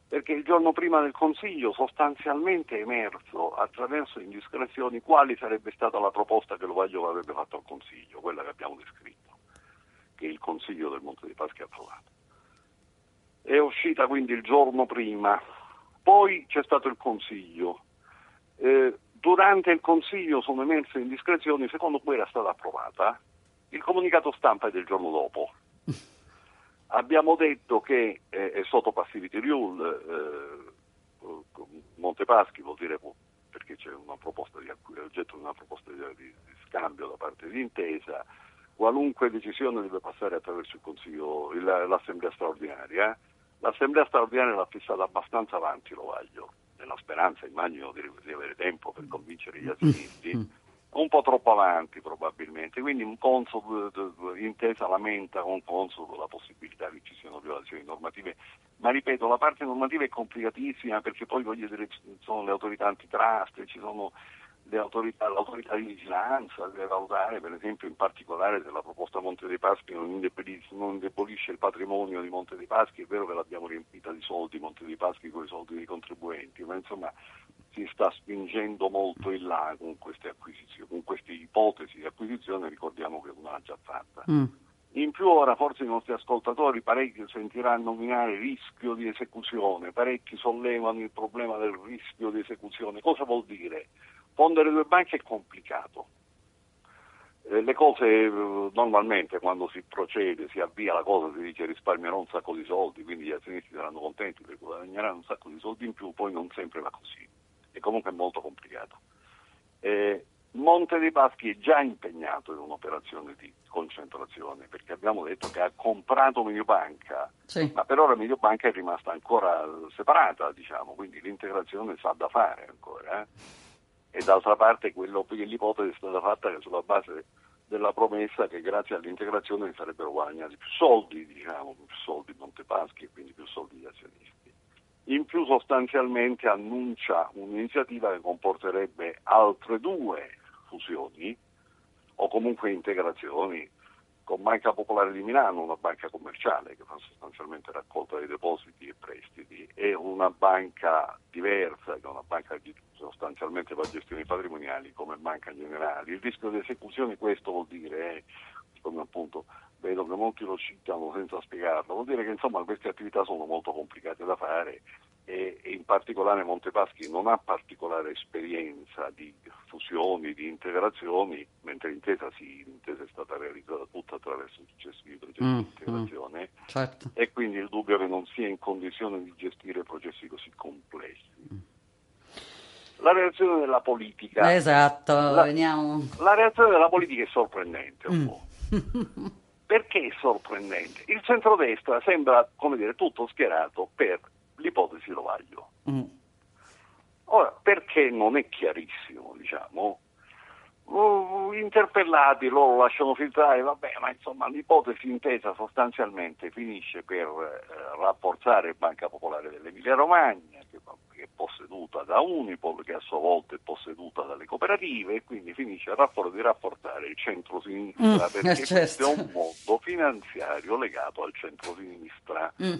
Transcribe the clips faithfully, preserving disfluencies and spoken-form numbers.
perché il giorno prima del Consiglio sostanzialmente è emerso attraverso indiscrezioni quali sarebbe stata la proposta che Lovaglio avrebbe fatto al Consiglio, quella che abbiamo descritto, che il Consiglio del Monte dei Paschi ha approvato. È uscita quindi il giorno prima, poi c'è stato il Consiglio. Eh, durante il Consiglio sono emerse indiscrezioni secondo cui era stata approvata. Il comunicato stampa è del giorno dopo. Abbiamo detto che eh, è sotto passivity rule, eh, Montepaschi vuol dire perché c'è una proposta di oggetto di una proposta di, di, di scambio da parte di Intesa, qualunque decisione deve passare attraverso il Consiglio, il, l'Assemblea straordinaria. L'Assemblea straordinaria l'ha fissata abbastanza avanti Lovaglio, nella speranza, immagino, di, di avere tempo per convincere gli azionisti. Un po' troppo avanti probabilmente, quindi un Consob, Intesa lamenta con Consob la possibilità che ci siano violazioni normative, ma ripeto, la parte normativa è complicatissima perché poi voglio dire ci sono le autorità antitrust, ci sono le autorità, l'autorità di vigilanza deve valutare per esempio in particolare se la proposta Monte dei Paschi non indebolisce, non indebolisce il patrimonio di Monte dei Paschi. È vero che l'abbiamo riempita di soldi Monte dei Paschi con i soldi dei contribuenti, ma insomma si sta spingendo molto in là con queste acquisizioni, con queste ipotesi di acquisizione, ricordiamo che una l'ha già fatta. Mm. In più ora forse i nostri ascoltatori parecchi sentiranno nominare rischio di esecuzione, parecchi sollevano il problema del rischio di esecuzione. Cosa vuol dire? Fondere due banche è complicato. Eh, le cose eh, normalmente quando si procede, si avvia la cosa, si dice risparmierò un sacco di soldi, quindi gli azionisti saranno contenti perché guadagneranno un sacco di soldi in più, poi non sempre va così. E comunque è molto complicato. Eh, Monte dei Paschi è già impegnato in un'operazione di concentrazione perché abbiamo detto che ha comprato Mediobanca, sì. Ma per ora Mediobanca è rimasta ancora separata, diciamo, quindi l'integrazione sa da fare ancora. Eh? E d'altra parte quello, l'ipotesi è stata fatta sulla base della promessa che grazie all'integrazione sarebbero guadagnati più soldi, diciamo, più soldi Montepaschi e quindi più soldi gli azionisti. In più sostanzialmente annuncia un'iniziativa che comporterebbe altre due fusioni o comunque integrazioni con Banca Popolare di Milano, una banca commerciale che fa sostanzialmente raccolta dei depositi e prestiti, e una banca diversa, che è una banca che sostanzialmente fa gestioni patrimoniali come Banca Generali. Il rischio di esecuzione questo vuol dire, eh, come appunto vedo che molti lo citano senza spiegarlo, vuol dire che insomma queste attività sono molto complicate da fare e, e in particolare Montepaschi non ha particolare esperienza di fusioni, di integrazioni, mentre Intesa sì, Intesa è stata realizzata tutta attraverso successivi progetti mm, di integrazione mm, certo. E quindi il dubbio è che non sia in condizione di gestire processi così complessi. Mm. La reazione della politica. Esatto, la, veniamo. La reazione della politica è sorprendente un mm. po'. Perché è sorprendente? Il centrodestra sembra, come dire, tutto schierato per l'ipotesi Lovaglio. Mm. Ora, perché non è chiarissimo, diciamo, uh, interpellati loro lasciano filtrare, vabbè, ma insomma l'ipotesi Intesa sostanzialmente finisce per eh, rafforzare Banca Popolare dell'Emilia Romagna, che, che è posseduta da Unipol, che a sua volta è posseduta dalle cooperative, e quindi finisce a raffor- di rafforzare il centro-sinistra, mm, perché certo. Questo è un mondo finanziario legato al centro-sinistra. Mm.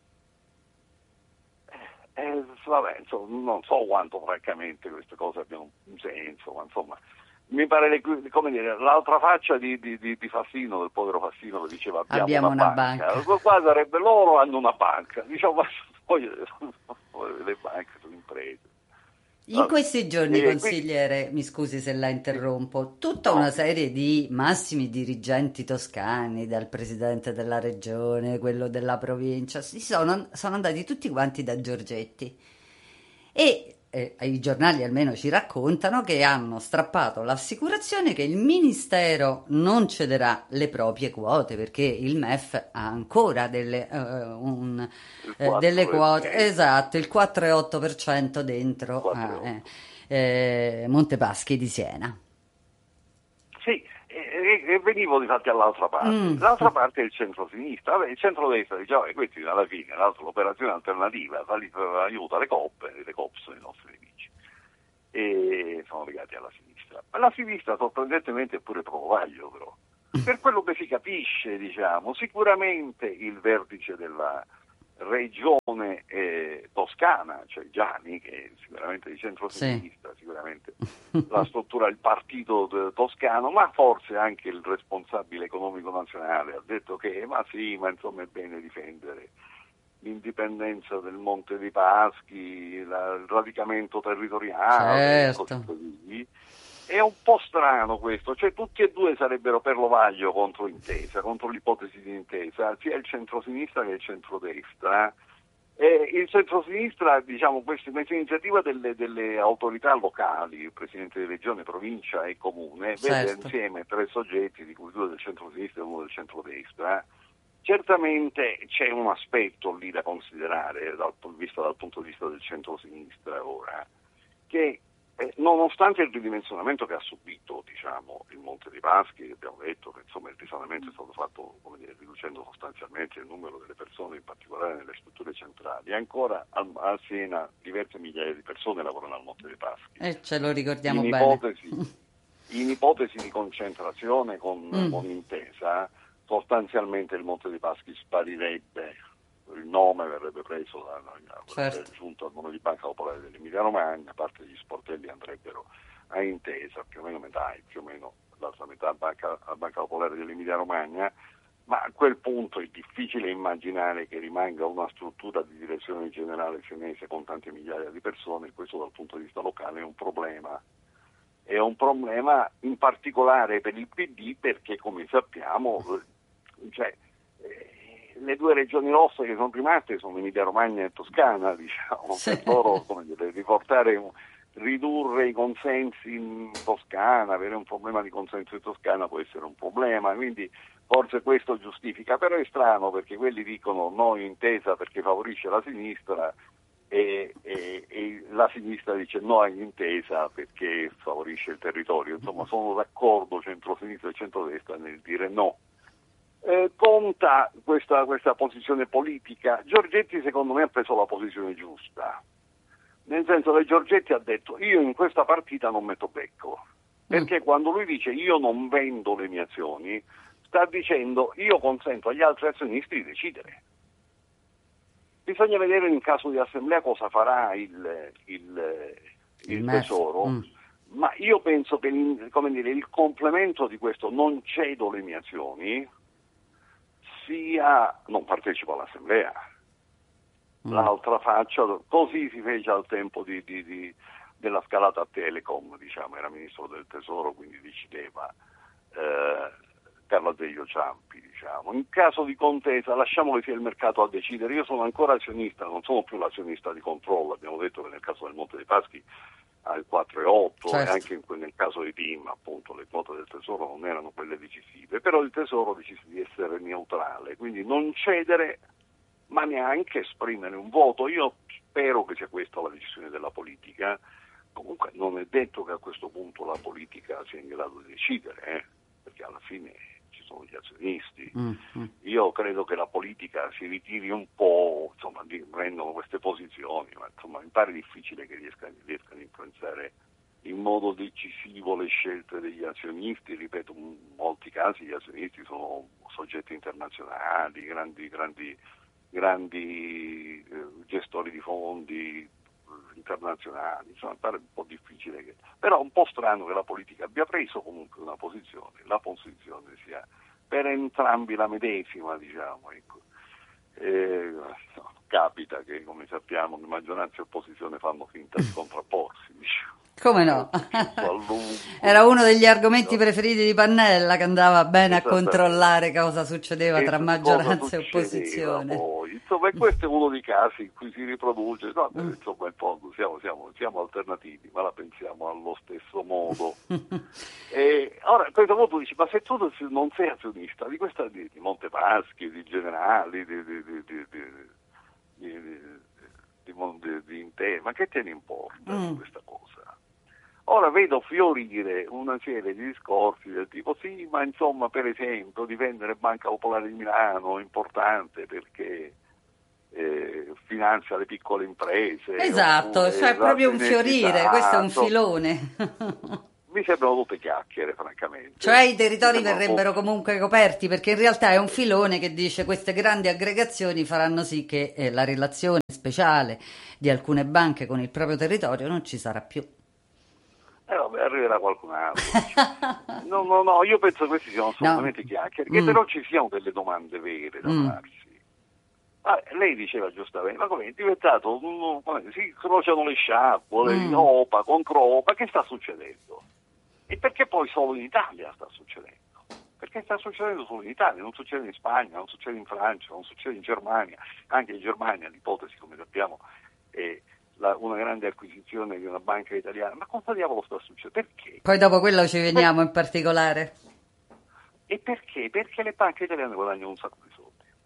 Eh, vabbè, insomma, non so quanto francamente queste cose abbiano un senso, ma insomma mi pare le, come dire, l'altra faccia di, di, di, di Fassino, del povero Fassino, che diceva abbiamo, abbiamo una, una banca. banca. Qua sarebbe loro hanno una banca, diciamo, poi le banche sono imprese. In questi giorni, eh, consigliere, quindi, mi scusi se la interrompo, tutta no. una serie di massimi dirigenti toscani, dal presidente della regione, quello della provincia, si sono, sono andati tutti quanti da Giorgetti e eh, i giornali almeno ci raccontano che hanno strappato l'assicurazione che il Ministero non cederà le proprie quote perché il M E F ha ancora delle, uh, un, uh, delle quote, esatto, il quattro virgola otto per cento dentro a eh, eh, Montepaschi di Siena. Sì, e, e venivo di fatti all'altra parte. Mm. L'altra parte è il centro-sinistra. Vabbè, il centro-destra diciamo che questi alla fine, l'altra, l'operazione alternativa aiuta le coppe, le coppe sono i nostri nemici e sono legati alla sinistra. Ma la sinistra sorprendentemente è pure pro Lovaglio, però. Per quello che si capisce, diciamo, sicuramente il vertice della regione eh, toscana, cioè Gianni, che è sicuramente di centro-sinistra, sì. Sicuramente la struttura del partito de- toscano, ma forse anche il responsabile economico nazionale ha detto che, ma sì, ma insomma è bene difendere l'indipendenza del Monte dei Paschi, la, il radicamento territoriale, e così Certo. così. È un po' strano questo, cioè tutti e due sarebbero per lo vaglio contro intesa, contro l'ipotesi di intesa, sia il centrosinistra che il centrodestra. E il centrosinistra, diciamo, questa, questa iniziativa delle, delle autorità locali, il presidente di regione, provincia e comune, vede Certo. insieme tre soggetti, di cui due del centrosinistra e uno del centrodestra. Certamente c'è un aspetto lì da considerare dal, visto dal punto di vista del centrosinistra ora, che Eh, nonostante il ridimensionamento che ha subito, diciamo, il Monte dei Paschi, abbiamo detto che insomma il risanamento è stato fatto, come dire, riducendo sostanzialmente il numero delle persone, in particolare nelle strutture centrali, ancora a, a Siena diverse migliaia di persone lavorano al Monte dei Paschi. E ce lo ricordiamo In bene. ipotesi, in ipotesi di concentrazione con, Mm. con intesa, sostanzialmente il Monte dei Paschi sparirebbe, il nome verrebbe preso da, da Certo. giunto al nome di Banca Popolare dell'Emilia Romagna, parte degli sportelli andrebbero a intesa, più o meno metà, più o meno l'altra metà a Banca, a Banca Popolare dell'Emilia Romagna, ma a quel punto è difficile immaginare che rimanga una struttura di direzione generale senese con tante migliaia di persone, e questo dal punto di vista locale è un problema. È un problema in particolare per il P D perché, come sappiamo, cioè, le due regioni rosse che sono rimaste sono Emilia Romagna e Toscana, diciamo, Sì. per loro, come dire, riportare, ridurre i consensi in Toscana, avere un problema di consenso in Toscana può essere un problema, quindi forse questo giustifica, però è strano perché quelli dicono no intesa perché favorisce la sinistra e, e, e la sinistra dice no all'intesa perché favorisce il territorio, insomma sono d'accordo centro-sinistra e centro-destra nel dire no. Eh, conta questa, questa posizione politica. Giorgetti secondo me ha preso la posizione giusta, nel senso che Giorgetti ha detto io in questa partita non metto becco, perché mm. quando lui dice io non vendo le mie azioni sta dicendo io consento agli altri azionisti di decidere. Bisogna vedere in caso di assemblea cosa farà il, il, il, il Tesoro, mm. ma io penso che come dire, il complemento di questo non cedo le mie azioni sia non partecipo all'assemblea. Mm. L'altra faccia, così si fece al tempo di, di, di, della scalata a Telecom, diciamo, era ministro del Tesoro, quindi decideva eh, Carlo Azeglio Ciampi, diciamo. In caso di contesa lasciamo che sia il mercato a decidere, io sono ancora azionista, non sono più l'azionista di controllo, abbiamo detto che nel caso del Monte dei Paschi al quattro virgola otto certo. E anche in, nel caso di T I M appunto le quote del Tesoro non erano quelle decisive, però il Tesoro decise di essere neutrale, quindi non cedere ma neanche esprimere un voto. Io spero che sia questa la decisione della politica, comunque non è detto che a questo punto la politica sia in grado di decidere, eh? Perché alla fine ci sono gli azionisti. Mm-hmm. Io credo che la politica si ritiri un po', insomma, prendono queste posizioni, ma insomma mi pare difficile che riescano, riescano a influenzare in modo decisivo le scelte degli azionisti. Ripeto, in molti casi gli azionisti sono soggetti internazionali, grandi, grandi, grandi eh, gestori di fondi internazionali, insomma mi pare un po' difficile che... però è un po' strano che la politica abbia preso comunque una posizione, la posizione sia per entrambi la medesima, diciamo, ecco. Eh, no, capita che, come sappiamo, maggioranza e opposizione fanno finta di contrapporsi, diciamo. Come no? Era uno degli argomenti preferiti di Pannella, che andava bene a controllare cosa succedeva tra maggioranza e opposizione. Poi. Insomma, e questo è uno dei casi in cui si riproduce, no, mm. insomma, in fondo siamo, siamo, siamo alternativi, ma la pensiamo allo stesso modo. E ora, a questo punto dici, ma se tu non sei azionista di questa di, di Montepaschi, di Generali, di, di, di, di, di, di, di, di, di, di Inter, ma che te ne importa mm. di questa cosa? Ora vedo fiorire una serie di discorsi del tipo sì, ma insomma per esempio difendere Banca Popolare di Milano è importante perché eh, finanzia le piccole imprese. Esatto, cioè proprio un fiorire, esatto. Questo è un filone. mi sembrano tutte chiacchiere, francamente. Cioè i territori Mi sembrano verrebbero tutte- comunque coperti, perché in realtà è un filone che dice queste grandi aggregazioni faranno sì che eh, la relazione speciale di alcune banche con il proprio territorio non ci sarà più. Eh vabbè, arriverà qualcun altro. No, no, no, io penso che questi siano No. assolutamente chiacchiere, che Mm, però ci siano delle domande vere da mm, farsi. Ah, lei diceva giustamente, ma come è diventato, un- come, si incrociano le sciappole, mm. Europa contro Europa, che sta succedendo? E perché poi solo in Italia sta succedendo? Perché sta succedendo solo in Italia, non succede in Spagna, non succede in Francia, non succede in Germania. Anche in Germania l'ipotesi, come sappiamo, è la- una grande acquisizione di una banca italiana. Ma cosa diavolo sta succedendo? Perché? Poi dopo quello ci Per- veniamo in particolare. e perché? Perché le banche italiane guadagnano un sacco di soldi.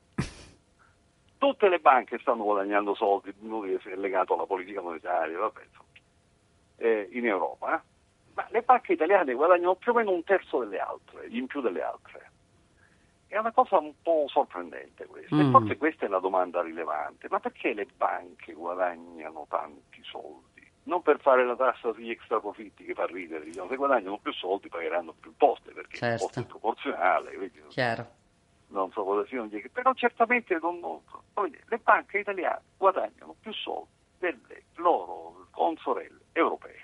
Tutte le banche stanno guadagnando soldi, lui è legato alla politica monetaria, vabbè, insomma, eh, in Europa, eh. Ma le banche italiane guadagnano più o meno un terzo delle altre, in più delle altre. È una cosa un po' sorprendente questa, e Mm. forse questa è la domanda rilevante. Ma perché le banche guadagnano tanti soldi? Non per fare la tassa sugli extraprofitti che fa ridere, diciamo, se guadagnano più soldi pagheranno più imposte, perché l'imposto è Certo, proporzionale, quindi chiaro. non so cosa sia, però certamente non, non- come dire, le banche italiane guadagnano più soldi delle loro consorelle europee,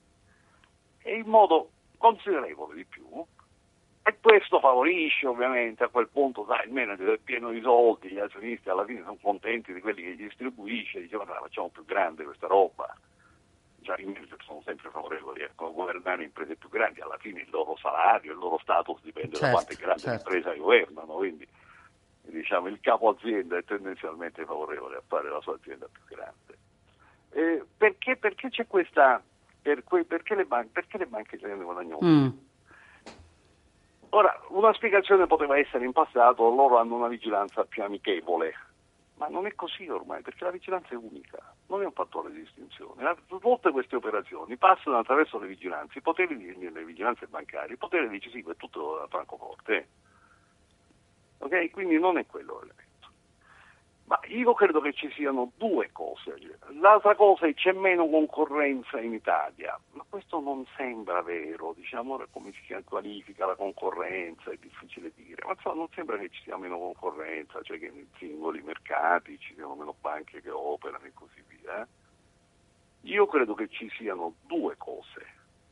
e in modo considerevole di più, e questo favorisce ovviamente a quel punto, sai, il manager è pieno di soldi, gli azionisti alla fine sono contenti di quelli che gli distribuisce, dicevano la facciamo più grande questa roba. Già i manager sono sempre favorevoli a governare imprese più grandi, alla fine il loro salario, il loro status dipende da quanto è Certo, grande certo. l'impresa che governano, quindi diciamo il capo azienda è tendenzialmente favorevole a fare la sua azienda più grande. Eh, perché, perché c'è questa, per que- perché, le banche, perché le banche italiane guadagnano di Mm. più? Ora, una spiegazione poteva essere in passato, loro hanno una vigilanza più amichevole, ma non è così ormai, perché la vigilanza è unica, non è un fattore di distinzione. La- Tutte queste operazioni passano attraverso le vigilanze, i poteri di- le vigilanze bancarie, il potere decisivo è tutto a Francoforte. Ok? Quindi non è quello l'elemento. Ma io credo che ci siano due cose. L'altra cosa è che c'è meno concorrenza in Italia, ma questo non sembra vero, diciamo, ora come si qualifica la concorrenza, è difficile dire, ma insomma non sembra che ci sia meno concorrenza, cioè che nei singoli mercati ci siano meno banche che operano e così via. eh. Io credo che ci siano due cose.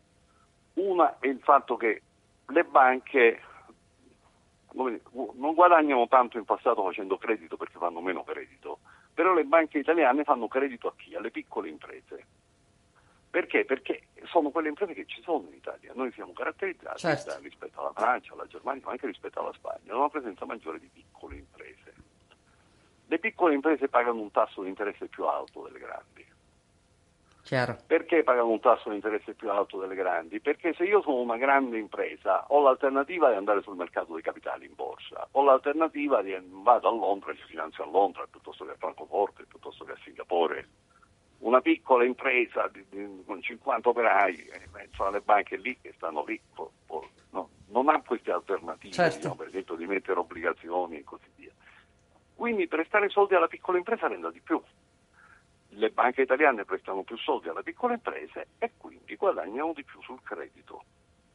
Una è il fatto che le banche come dire, non guadagnano tanto in passato facendo credito perché fanno meno credito, però le banche italiane fanno credito a chi? Alle piccole imprese. Perché? Perché sono quelle imprese che ci sono in Italia. Noi siamo caratterizzati Certo. da- rispetto alla Francia, alla Germania, ma anche rispetto alla Spagna, da una presenza maggiore di piccole imprese. Le piccole imprese pagano un tasso di interesse più alto delle grandi. Chiaro. Perché pagano un tasso di interesse più alto delle grandi? Perché se io sono una grande impresa ho l'alternativa di andare sul mercato dei capitali in borsa, ho l'alternativa di vado a Londra e ci finanzio a Londra piuttosto che a Francoforte, piuttosto che a Singapore. Una piccola impresa di, di, con cinquanta operai, eh, sono le banche lì che stanno lì, po, po, no, non ha queste alternative, Certo. diciamo, per esempio di mettere obbligazioni e così via. Quindi prestare soldi alla piccola impresa rende di più. Le banche italiane prestano più soldi alle piccole imprese e quindi guadagnano di più sul credito.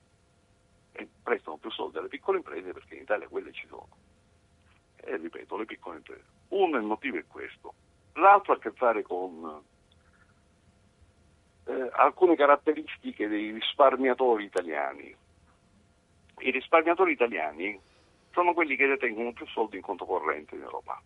E prestano più soldi alle piccole imprese perché in Italia quelle ci sono. E ripeto, le piccole imprese. Uno, il motivo è questo. L'altro ha a che fare con eh, alcune caratteristiche dei risparmiatori italiani. I risparmiatori italiani sono quelli che detengono più soldi in conto corrente in Europa.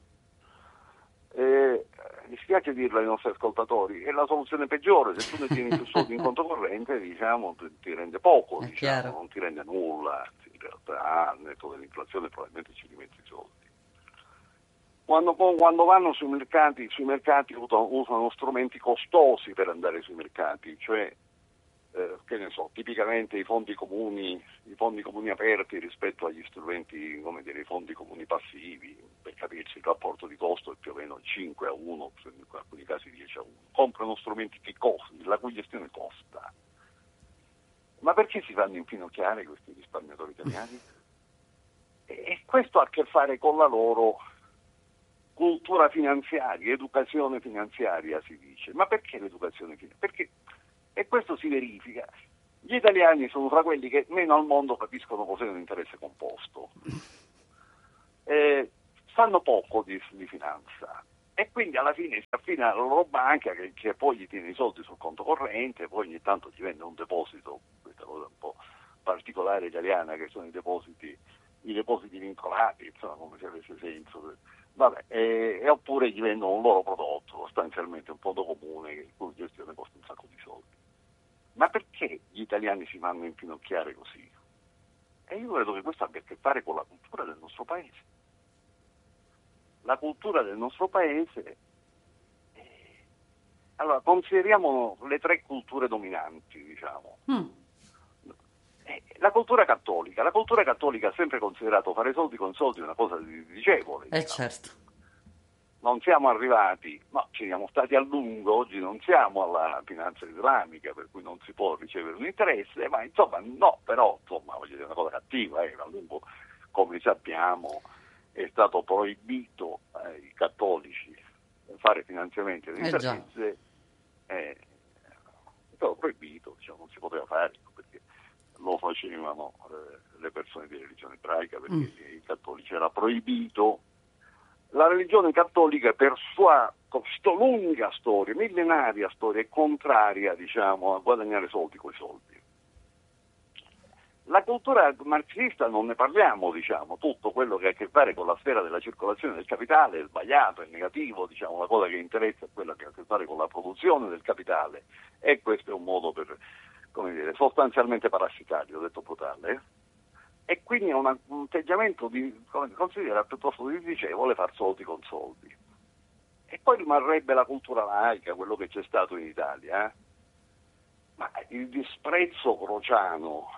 Eh, mi spiace dirlo ai nostri ascoltatori, è la soluzione peggiore. Se tu ne tieni più soldi in conto corrente, diciamo, ti, ti rende poco, È diciamo, chiaro. non ti rende nulla, anzi, in realtà al netto dell'inflazione probabilmente ci rimetti i soldi. Quando, quando vanno sui mercati, sui mercati usano, usano strumenti costosi per andare sui mercati, cioè eh, che ne so, tipicamente i fondi comuni, i fondi comuni aperti rispetto agli strumenti, come dire, i fondi comuni passivi, per capirci il rapporto di costo è più o meno cinque a uno, in alcuni casi dieci a uno. Comprano strumenti che costano, la cui gestione costa. Ma perché si fanno infinocchiare questi risparmiatori italiani? E questo ha a che fare con la loro cultura finanziaria, educazione finanziaria si dice. Ma perché l'educazione finanziaria? Perché, e questo si verifica, Gli italiani sono tra quelli che meno al mondo capiscono cos'è un interesse composto. Eh, sanno poco di, di finanza e quindi alla fine si affina alla loro banca che, che poi gli tiene i soldi sul conto corrente, poi ogni tanto gli vende un deposito, questa cosa un po' particolare italiana che sono i depositi, i depositi vincolati, insomma, come se avesse senso. Vabbè, e, e oppure gli vendono un loro prodotto, sostanzialmente un prodotto comune, che il cui gestione costa un sacco di soldi. Ma perché gli italiani si fanno infinocchiare così? E io credo che questo abbia a che fare con la cultura del nostro paese. La cultura del nostro paese, eh, allora consideriamo le tre culture dominanti, diciamo. Mm. Eh, la cultura cattolica, la cultura cattolica ha sempre considerato fare soldi con soldi una cosa disdicevole. Eh diciamo. Certo. Non siamo arrivati, no, ci siamo stati a lungo, oggi non siamo alla finanza islamica, per cui non si può ricevere un interesse, ma insomma no, però insomma voglio dire, una cosa cattiva, eh, a lungo, come sappiamo, è stato proibito ai cattolici fare finanziamenti ad interesse, eh, è stato proibito, diciamo, non si poteva fare perché lo facevano eh, le persone di religione ebraica, perché mm. i cattolici era proibito. La religione cattolica per sua sto lunga storia, millenaria storia, è contraria, diciamo, a guadagnare soldi coi soldi. La cultura marxista non ne parliamo, diciamo, tutto quello che ha a che fare con la sfera della circolazione del capitale è sbagliato, è negativo, diciamo, la cosa che interessa è quella che ha a che fare con la produzione del capitale, e questo è un modo per, come dire, sostanzialmente parassitario, detto brutale, eh? E quindi è una, un atteggiamento di, come considera piuttosto disdicevole far soldi con soldi. E poi rimarrebbe la cultura laica, quello che c'è stato in Italia, eh? Ma il disprezzo crociano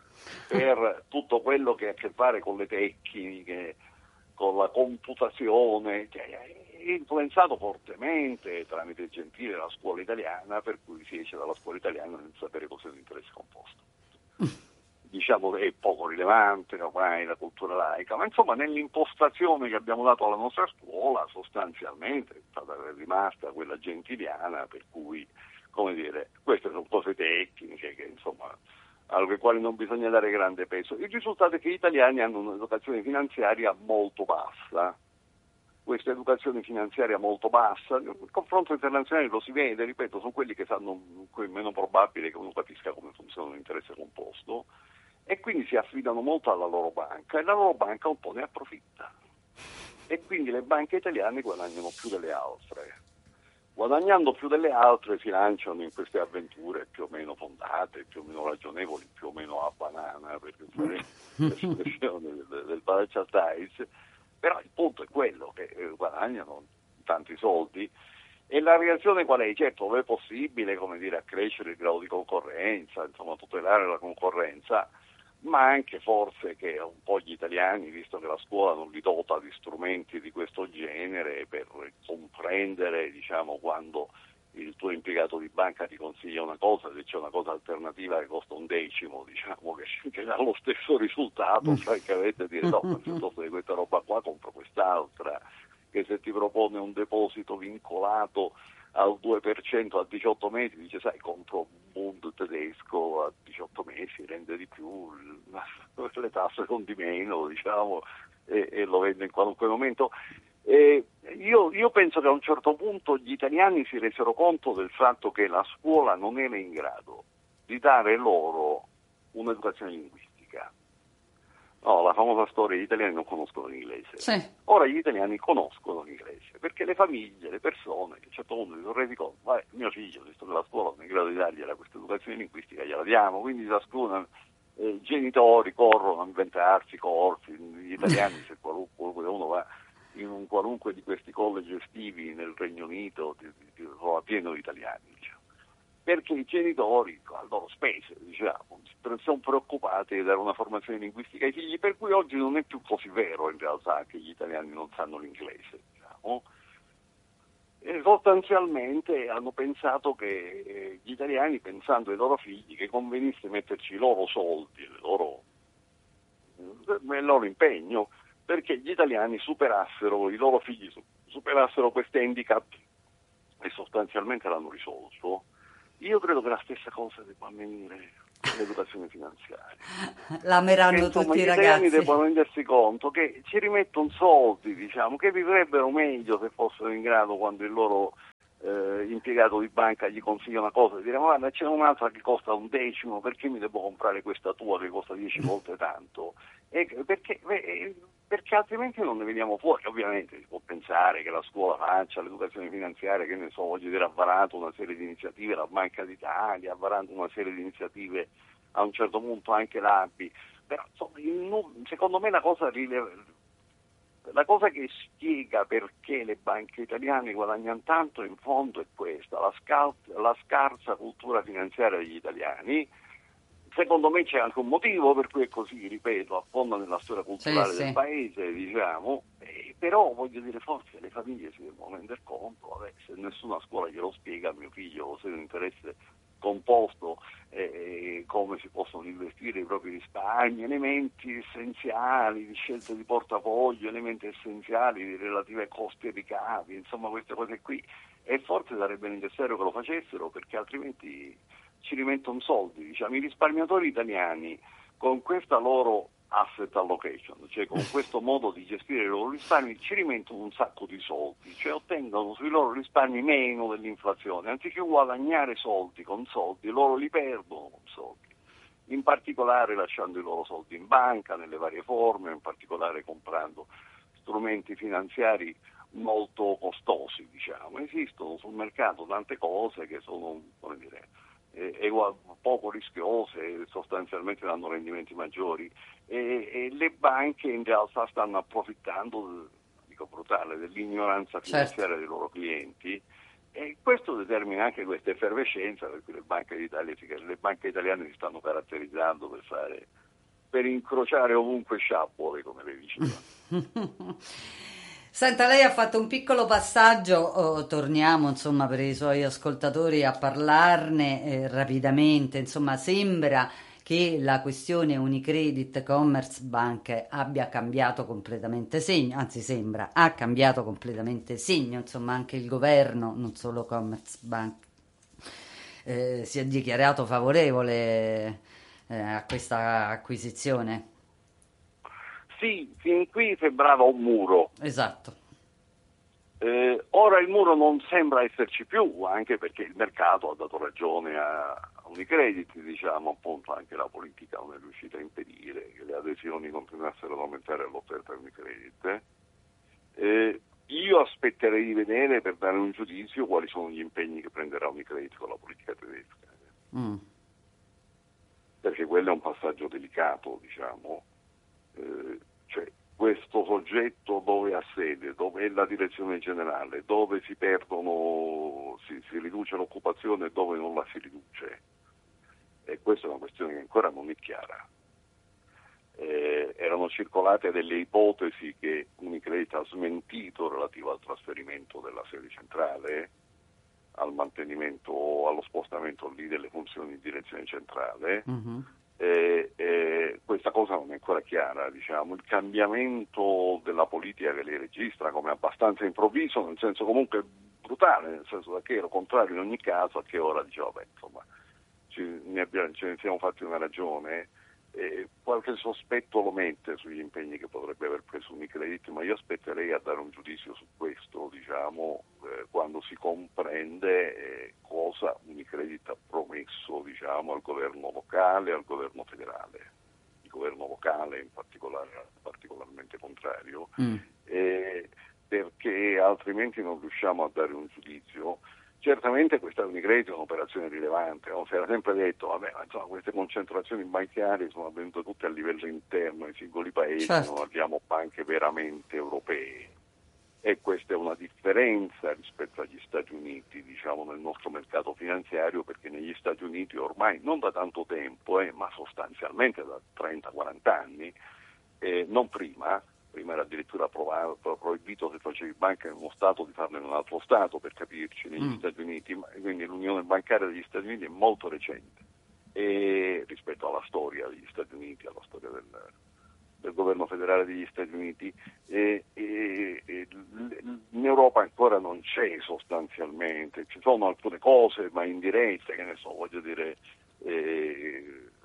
per tutto quello che ha a che fare con le tecniche, con la computazione, che è influenzato fortemente tramite Gentile la scuola italiana, per cui si esce dalla scuola italiana senza sapere cos'è un interesse composto. Diciamo che è poco rilevante ormai la cultura laica, ma insomma nell'impostazione che abbiamo dato alla nostra scuola sostanzialmente è stata rimasta quella gentiliana, per cui, come dire, queste sono cose tecniche che insomma alle quali non bisogna dare grande peso. Il risultato è che gli italiani hanno un'educazione finanziaria molto bassa. Questa educazione finanziaria molto bassa, il confronto internazionale lo si vede, ripeto, sono quelli che sanno, è meno probabile che uno capisca come funziona un interesse composto, e quindi si affidano molto alla loro banca, e la loro banca un po' ne approfitta. E quindi le banche italiane guadagnano più delle altre. Guadagnando più delle altre si lanciano in queste avventure più o meno fondate, più o meno ragionevoli, più o meno a banana, per usare l'espressione del, del Financial Times, però il punto è quello che eh, guadagnano tanti soldi. E la reazione qual è? Certo, non è possibile, come dire, accrescere il grado di concorrenza, insomma tutelare la concorrenza, ma anche forse che un po' gli italiani, visto che la scuola non li dota di strumenti di questo genere per comprendere, diciamo, quando il tuo impiegato di banca ti consiglia una cosa, se c'è una cosa alternativa che costa un decimo, diciamo, che, che dà lo stesso risultato, francamente dire no, ma piuttosto di questa roba qua compro quest'altra, che se ti propone un deposito vincolato al due per cento a diciotto mesi, dice sai, compro un Bund tedesco a diciotto mesi, rende di più, le tasse sono di meno, diciamo, e, e lo vende in qualunque momento. E io, io penso che a un certo punto gli italiani si resero conto del fatto che la scuola non era in grado di dare loro un'educazione linguistica. No, la famosa storia, gli italiani non conoscono l'inglese. Sì. Ora gli italiani conoscono l'inglese, perché le famiglie, le persone, a un certo punto si sono resi conto, vabbè, mio figlio, visto che la scuola non è in grado di dargliela questa educazione linguistica, gliela diamo, quindi ciascuno, eh, i genitori corrono a inventarsi corsi, gli italiani, se qualunque uno va in un qualunque di questi college estivi nel Regno Unito, trova pieno di italiani, diciamo. Perché i genitori, a loro spese, diciamo, sono preoccupati di dare una formazione linguistica ai figli, per cui oggi non è più così vero in realtà che gli italiani non sanno l'inglese, diciamo. E sostanzialmente hanno pensato che gli italiani, pensando ai loro figli, che convenisse metterci i loro soldi, il loro, il loro impegno, perché gli italiani superassero, i loro figli superassero questo handicap, e sostanzialmente l'hanno risolto. Io credo che la stessa cosa debba avvenire l'educazione finanziaria. Che L'ameranno insomma tutti gli i italiani ragazzi. devono rendersi conto che ci rimettono soldi, diciamo, che vivrebbero meglio se fossero in grado, quando il loro eh, impiegato di banca gli consiglia una cosa, di dire: ma guarda, c'è un'altra che costa un decimo, perché mi devo comprare questa tua che costa dieci volte tanto? E perché, eh, perché altrimenti non ne veniamo fuori. Ovviamente si può pensare che la scuola faccia l'educazione finanziaria, che ne so, voglio dire, ha varato una serie di iniziative, la Banca d'Italia ha varato una serie di iniziative, a un certo punto anche l'A B I, però insomma, secondo me la cosa rilevante, la cosa che spiega perché le banche italiane guadagnano tanto in fondo è questa: la, scal- la scarsa cultura finanziaria degli italiani. Secondo me c'è anche un motivo per cui è così, ripeto, affonda nella storia Sì, culturale del sì. paese, diciamo, eh, però voglio dire, forse le famiglie si devono rendere conto, vabbè, se nessuna scuola glielo spiega a mio figlio, se è un interesse composto, eh, come si possono investire i propri risparmi, elementi essenziali di scelte di portafoglio, elementi essenziali di relative costi e ricavi, insomma queste cose qui, e forse sarebbe necessario che lo facessero, perché altrimenti ci rimettono soldi. Diciamo, i risparmiatori italiani, con questa loro asset allocation, cioè con questo modo di gestire i loro risparmi, ci rimettono un sacco di soldi, cioè ottengono sui loro risparmi meno dell'inflazione. Anziché guadagnare soldi con soldi, loro li perdono con soldi, in particolare lasciando i loro soldi in banca nelle varie forme, in particolare comprando strumenti finanziari molto costosi, diciamo. Esistono sul mercato tante cose che sono, come dire, eh, poco rischiose e sostanzialmente danno rendimenti maggiori, e, e le banche in realtà stanno approfittando, dico brutale, dell'ignoranza Certo. finanziaria dei loro clienti, e questo determina anche questa effervescenza, per cui le banche d'Italia, le banche italiane si stanno caratterizzando per fare, per incrociare ovunque sciappole, come lei diceva. Senta, lei ha fatto un piccolo passaggio, oh, torniamo insomma per i suoi ascoltatori a parlarne eh, rapidamente. Insomma, sembra che la questione Unicredit Commerzbank abbia cambiato completamente segno, anzi sembra, ha cambiato completamente segno, insomma anche il governo, non solo Commerzbank, eh, si è dichiarato favorevole eh, a questa acquisizione. Sì, fin qui sembrava un muro. Esatto. Eh, ora il muro non sembra esserci più, anche perché il mercato ha dato ragione a, a Unicredit, diciamo, appunto anche la politica non è riuscita a impedire che le adesioni continuassero ad aumentare all'offerta di Unicredit. Eh, io aspetterei di vedere, per dare un giudizio, quali sono gli impegni che prenderà Unicredit con la politica tedesca, Mm. perché quello è un passaggio delicato, diciamo. Eh, cioè, questo soggetto dove ha sede, dove è la direzione generale, dove si perdono, si, si riduce l'occupazione e dove non la si riduce. E questa è una questione che ancora non è chiara. Eh, erano circolate delle ipotesi che Unicredit ha smentito relative al trasferimento della sede centrale, al mantenimento, allo spostamento lì delle funzioni di direzione centrale. Mhm. Eh, eh, questa cosa non è ancora chiara, diciamo. Il cambiamento della politica che lei registra come abbastanza improvviso, nel senso comunque brutale, nel senso che ero contrario in ogni caso, a che ora dicevo, beh, insomma, ci, ne abbiamo, ce ne siamo fatti una ragione. Eh, qualche sospetto lo mette sugli impegni che potrebbe aver preso Unicredit, ma io aspetterei a dare un giudizio su questo, diciamo, eh, quando si comprende eh, cosa Unicredit ha promesso, diciamo, al governo locale e al governo federale. Il governo locale in particolare è particolarmente contrario, Mm. eh, perché altrimenti non riusciamo a dare un giudizio. Certamente questa Unicredit è un'operazione rilevante, no? Si era sempre detto, vabbè, ma insomma, queste concentrazioni bancarie sono avvenute tutte a livello interno, ai singoli paesi, non Certo. abbiamo banche veramente europee, e questa è una differenza rispetto agli Stati Uniti, diciamo, nel nostro mercato finanziario, perché negli Stati Uniti ormai non da tanto tempo, eh, ma sostanzialmente da trenta quaranta anni, eh, non prima, prima era addirittura provato, proibito, se facevi banca in uno Stato, di farlo in un altro Stato, per capirci, negli Mm. Stati Uniti, ma, quindi l'unione bancaria degli Stati Uniti è molto recente, e rispetto alla storia degli Stati Uniti, alla storia del, del governo federale degli Stati Uniti, e, e, e, in Europa ancora non c'è sostanzialmente, ci sono alcune cose ma indirette, che ne so, voglio dire, eh,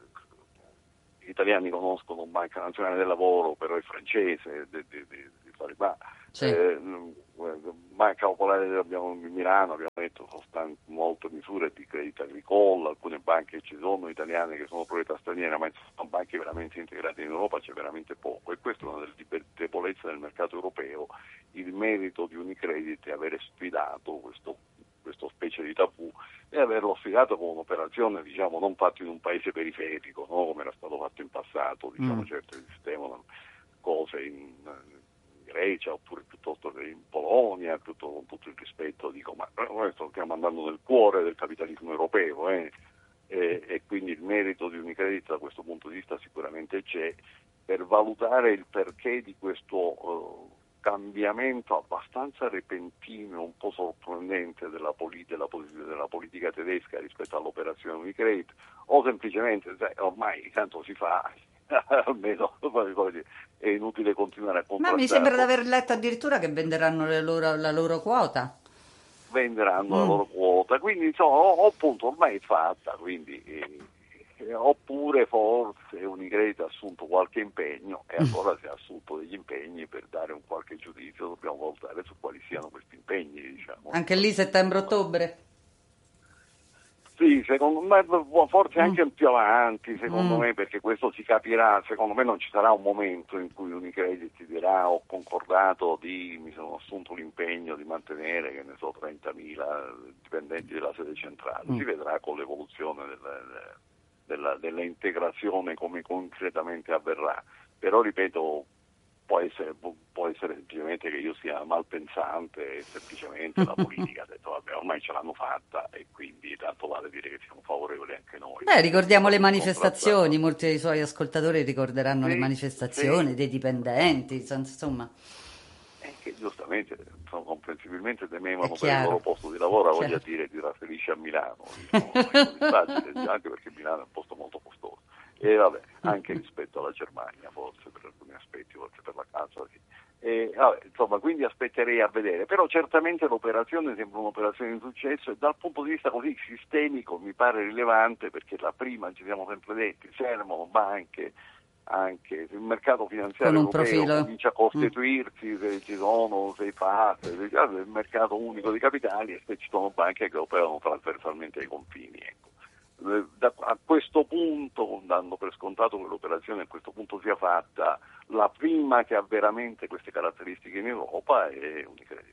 gli italiani conoscono Banca Nazionale del Lavoro, però è francese, di, di, di, di fare, ma sì. eh, Banca Popolare abbiamo in Milano, abbiamo detto sono state molte misure di credito agricolo, alcune banche ci sono italiane che sono proprietà straniera, ma sono banche veramente integrate in Europa, c'è veramente poco, e questa è una delle debolezze del mercato europeo. Il merito di Unicredit è avere sfidato questo questo specie di tabù e averlo sfidato con un'operazione, diciamo, non fatta in un paese periferico, no? Come era stato fatto in passato, diciamo, Mm. certo esistevano cose in, in Grecia oppure piuttosto che in Polonia, tutto, con tutto il rispetto, dico, ma noi stiamo andando nel cuore del capitalismo europeo, eh? e, e quindi il merito di Unicredit da questo punto di vista sicuramente c'è, per valutare il perché di questo uh, cambiamento abbastanza repentino, un po' sorprendente della, poli- della, poli- della politica tedesca rispetto all'operazione Unicredit, o semplicemente sai, ormai tanto si fa, almeno è inutile continuare a Ma mi sembra di contrastarlo. aver letto addirittura che venderanno le loro- la loro quota. Venderanno la Mm. loro quota, quindi insomma, o, o appunto ormai è fatta, quindi eh, eh, oppure forse Unicredit ha assunto qualche impegno e allora se ha assunto degli impegni per dare un qualche giudizio dobbiamo valutare su quali siano questi impegni, diciamo. Anche lì settembre-ottobre. Sì, secondo me forse Mm. anche più avanti, secondo Mm. me, perché questo si capirà, secondo me non ci sarà un momento in cui Unicredit ti dirà ho concordato di, mi sono assunto l'impegno di mantenere, che ne so, trentamila dipendenti della sede centrale, Mm. si vedrà con l'evoluzione della, della, della integrazione come concretamente avverrà, però ripeto, può essere, può essere semplicemente che io sia malpensante e semplicemente la politica ha detto vabbè ormai ce l'hanno fatta e quindi tanto vale dire che siamo favorevoli anche noi. Beh, ricordiamo le Stiamo manifestazioni, contrastando. molti dei suoi ascoltatori ricorderanno le Sì, manifestazioni sì, dei dipendenti, insomma, e che giustamente, insomma, comprensibilmente è temevano per il loro chiaro. posto di lavoro, voglio chiaro. dire, di trasferirci a Milano, diciamo, insoddisfatti, anche perché Milano è un posto molto costoso. E vabbè, anche rispetto alla Germania, forse per alcuni aspetti, forse per la casa, sì. E, vabbè, insomma, quindi aspetterei a vedere, però certamente l'operazione sembra un'operazione di successo e dal punto di vista così sistemico mi pare rilevante, perché la prima ci siamo sempre detti, servono banche, anche il mercato Con finanziario un europeo profilo. comincia a costituirsi, se ci sono sei fasi, il mercato unico di capitali e se ci sono banche che operano trasversalmente ai confini, ecco. Da, a questo punto, dando per scontato che l'operazione a questo punto sia fatta, la prima che ha veramente queste caratteristiche in Europa è Unicredit.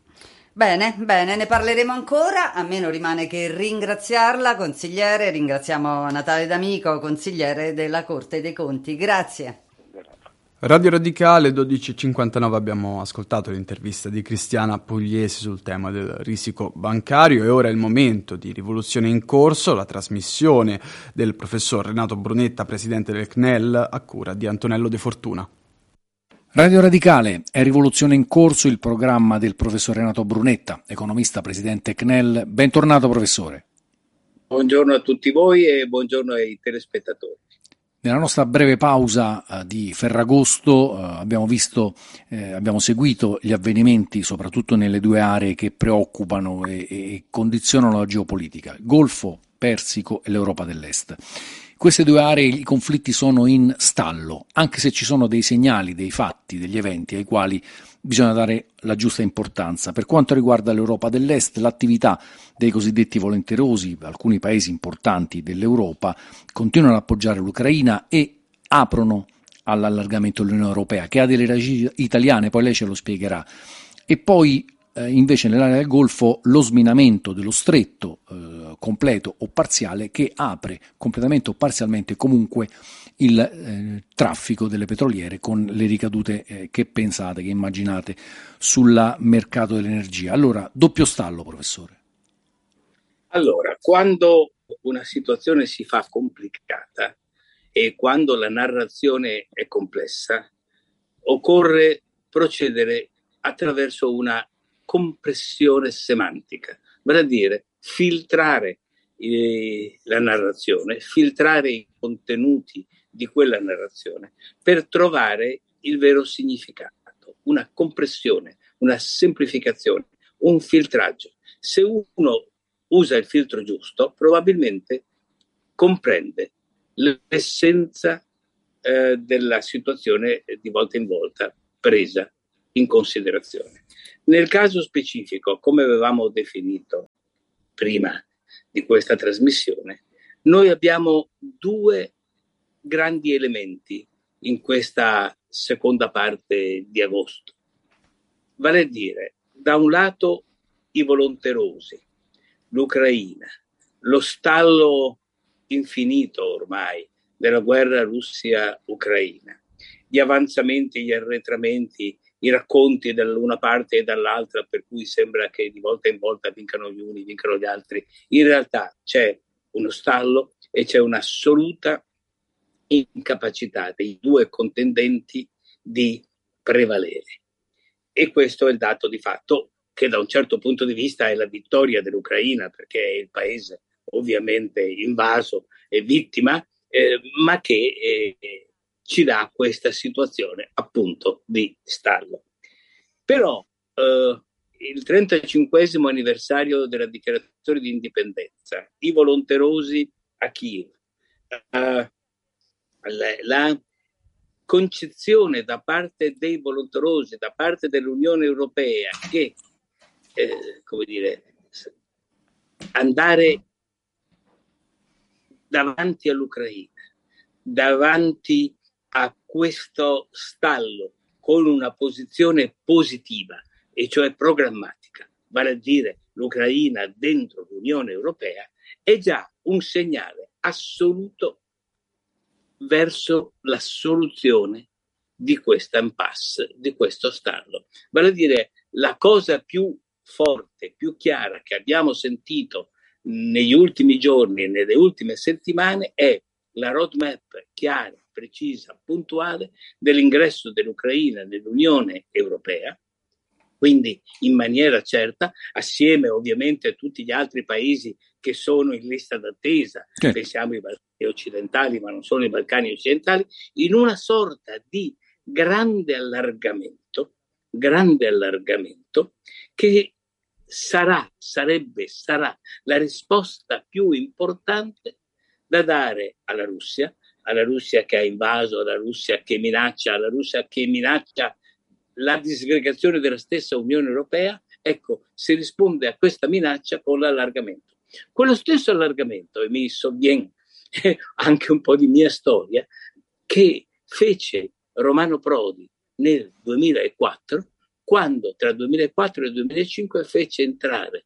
Bene, bene, ne parleremo ancora. A me non rimane che ringraziarla, consigliere. Ringraziamo Natale D'Amico, consigliere della Corte dei Conti. Grazie. Radio Radicale dodici e cinquantanove, abbiamo ascoltato l'intervista di Cristiana Pugliesi sul tema del risico bancario e ora è il momento di Rivoluzione in Corso, la trasmissione del professor Renato Brunetta, presidente del C N E L, a cura di Antonello De Fortuna. Radio Radicale è Rivoluzione in Corso, il programma del professor Renato Brunetta, economista, presidente C N E L. Bentornato professore. Buongiorno a tutti voi e buongiorno ai telespettatori. Nella nostra breve pausa uh, di Ferragosto uh, abbiamo visto, eh, abbiamo seguito gli avvenimenti soprattutto nelle due aree che preoccupano e, e condizionano la geopolitica, il Golfo Persico e l'Europa dell'Est. Queste due aree i conflitti sono in stallo, anche se ci sono dei segnali, dei fatti, degli eventi ai quali bisogna dare la giusta importanza. Per quanto riguarda l'Europa dell'Est, l'attività dei cosiddetti volenterosi, alcuni paesi importanti dell'Europa, continuano ad appoggiare l'Ucraina e aprono all'allargamento dell'Unione Europea, che ha delle radici italiane, poi lei ce lo spiegherà. E poi eh, invece nell'area del Golfo lo sminamento dello stretto eh, completo o parziale, che apre completamente o parzialmente comunque il eh, traffico delle petroliere, con le ricadute eh, che pensate, che immaginate sul mercato dell'energia. Allora, doppio stallo, professore. Allora, quando una situazione si fa complicata e quando la narrazione è complessa, occorre procedere attraverso una compressione semantica, vale a dire filtrare eh, la narrazione, filtrare i contenuti di quella narrazione per trovare il vero significato, una compressione, una semplificazione, un filtraggio. Se uno usa il filtro giusto, probabilmente comprende l'essenza eh, della situazione di volta in volta presa in considerazione. Nel caso specifico, come avevamo definito prima di questa trasmissione, noi abbiamo due grandi elementi in questa seconda parte di agosto. Vale a dire, da un lato i volonterosi, l'Ucraina, lo stallo infinito ormai della guerra Russia-Ucraina, gli avanzamenti, gli arretramenti, i racconti dall'una parte e dall'altra, per cui sembra che di volta in volta vincano gli uni, vincano gli altri. In realtà c'è uno stallo e c'è un'assoluta incapacità dei due contendenti di prevalere. E questo è il dato di fatto, che da un certo punto di vista è la vittoria dell'Ucraina, perché è il paese ovviamente invaso e vittima, eh, ma che eh, ci dà questa situazione appunto di stallo. Però eh, il trentacinquesimo anniversario della dichiarazione di indipendenza, i volonterosi a Kiev, eh, la, la concezione da parte dei volonterosi, da parte dell'Unione Europea, che eh, come dire, andare davanti all'Ucraina, davanti a questo stallo con una posizione positiva, e cioè programmatica, vale a dire l'Ucraina dentro l'Unione Europea, è già un segnale assoluto verso la soluzione di questa impasse, di questo stallo. Vale a dire, la cosa più forte, più chiara che abbiamo sentito negli ultimi giorni e nelle ultime settimane è la roadmap chiara, precisa, puntuale dell'ingresso dell'Ucraina nell'Unione Europea, quindi in maniera certa, assieme ovviamente a tutti gli altri paesi che sono in lista d'attesa, sì. Pensiamo ai Balcani occidentali, ma non solo i Balcani occidentali, in una sorta di grande allargamento, grande allargamento che sarà, sarebbe, sarà la risposta più importante da dare alla Russia, alla Russia che ha invaso, alla Russia che minaccia, alla Russia che minaccia la disgregazione della stessa Unione Europea. Ecco, si risponde a questa minaccia con l'allargamento. Quello stesso allargamento, e mi sovviene anche un po' di mia storia, che fece Romano Prodi nel duemilaquattro, quando tra duemilaquattro e duemilacinque fece entrare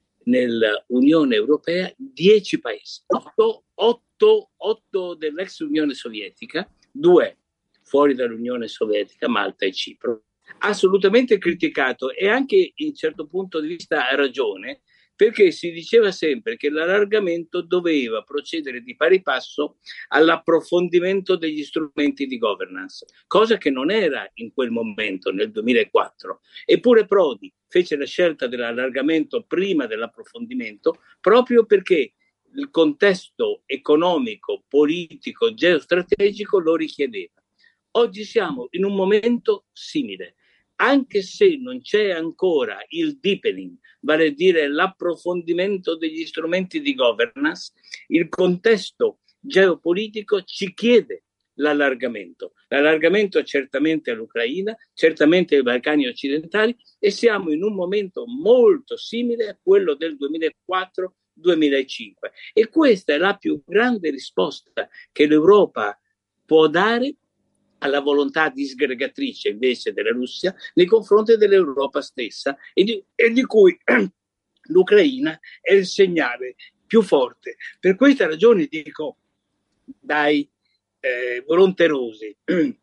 nell'Unione Europea dieci paesi, otto, otto, otto dell'ex Unione Sovietica, due fuori dall'Unione Sovietica, Malta e Cipro. Assolutamente criticato, e anche in certo punto di vista ha ragione, perché si diceva sempre che l'allargamento doveva procedere di pari passo all'approfondimento degli strumenti di governance, cosa che non era in quel momento, nel duemilaquattro. Eppure Prodi fece la scelta dell'allargamento prima dell'approfondimento, proprio perché il contesto economico, politico, geostrategico lo richiedeva. Oggi siamo in un momento simile. Anche se non c'è ancora il deepening, vale a dire l'approfondimento degli strumenti di governance, il contesto geopolitico ci chiede l'allargamento. L'allargamento certamente all'Ucraina, certamente ai Balcani occidentali, e siamo in un momento molto simile a quello del duemilaquattro duemilacinque. E questa è la più grande risposta che l'Europa può dare alla volontà disgregatrice invece della Russia nei confronti dell'Europa stessa, e di, e di cui l'Ucraina è il segnale più forte. Per questa ragione dico, dai eh, volonterosi,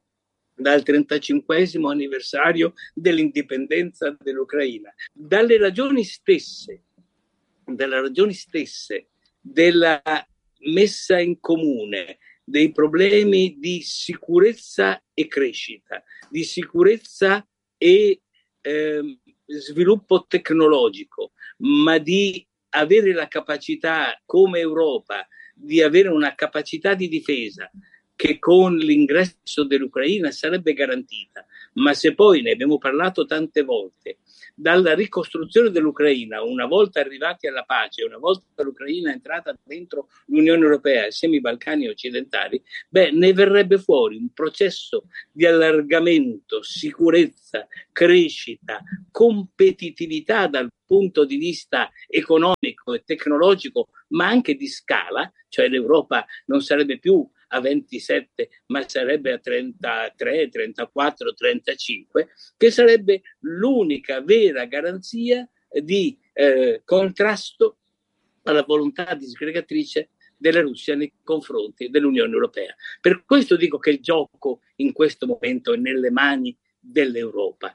dal trentacinquesimo anniversario dell'indipendenza dell'Ucraina, dalle ragioni stesse, dalle ragioni stesse della messa in comune dei problemi di sicurezza e crescita, di sicurezza e eh, sviluppo tecnologico, ma di avere la capacità come Europa di avere una capacità di difesa che con l'ingresso dell'Ucraina sarebbe garantita. Ma se poi, ne abbiamo parlato tante volte, dalla ricostruzione dell'Ucraina, una volta arrivati alla pace, una volta l'Ucraina entrata dentro l'Unione Europea assieme ai Balcani occidentali, beh, ne verrebbe fuori un processo di allargamento, sicurezza, crescita, competitività dal punto di vista economico e tecnologico, ma anche di scala, cioè l'Europa non sarebbe più a ventisette, ma sarebbe a trentatré, trentaquattro, trentacinque, che sarebbe l'unica vera garanzia di eh, contrasto alla volontà disgregatrice della Russia nei confronti dell'Unione Europea. Per questo dico che il gioco in questo momento è nelle mani dell'Europa